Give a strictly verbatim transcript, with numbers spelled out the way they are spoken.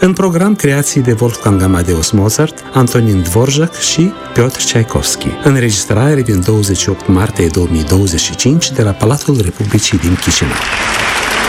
În program creații de Wolfgang Amadeus Mozart, Antonin Dvorak și Piotr Tchaikovsky. Înregistrare din douăzeci și opt martie două mii douăzeci și cinci de la Palatul Republicii din Chișinău.